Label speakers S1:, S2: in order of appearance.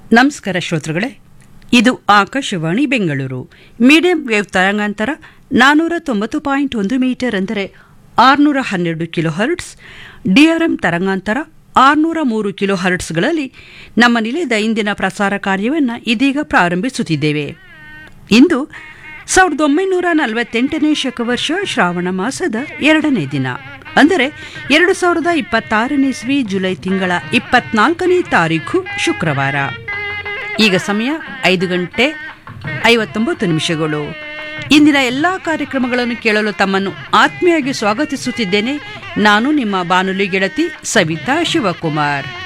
S1: ನಮಸ್ಕಾರ ಶ್ರೋತೃಗಳೇ, ಇದು ಆಕಾಶವಾಣಿ ಬೆಂಗಳೂರು. ಮೀಡಿಯಂ ವೇವ್ ತರಂಗಾಂತರ 490.1 ಮೀಟರ್ ಅಂದರೆ 612 ಕಿಲೋ ಹರ್ಟ್ಸ್, ಡಿಆರ್ಎಂ ತರಂಗಾಂತರ 603 ಕಿಲೋ ಹರ್ಟ್ಸ್ಗಳಲ್ಲಿ ನಮ್ಮ ನಿಲಯದ ಇಂದಿನ ಪ್ರಸಾರ ಕಾರ್ಯವನ್ನು ಇದೀಗ ಪ್ರಾರಂಭಿಸುತ್ತಿದ್ದೇವೆ. ಇಂದು 1948ನೇ ಶಕವರ್ಷ ಶ್ರಾವಣ ಮಾಸದ 2ನೇ ದಿನ, ಅಂದರೆ 2026ನೇ ಇಸ್ವಿ ಜುಲೈ ತಿಂಗಳ 24ನೇ ತಾರೀಖು ಶುಕ್ರವಾರ. ಈಗ ಸಮಯ 5:59. ಇಂದಿನ ಎಲ್ಲ ಕಾರ್ಯಕ್ರಮಗಳನ್ನು ಕೇಳಲು ತಮ್ಮನ್ನು ಆತ್ಮೀಯವಾಗಿ ಸ್ವಾಗತಿಸುತ್ತಿದ್ದೇನೆ. ನಾನು ನಿಮ್ಮ ಬಾನುಲಿ ಗೆಳತಿ ಸವಿತಾ ಶಿವಕುಮಾರ್.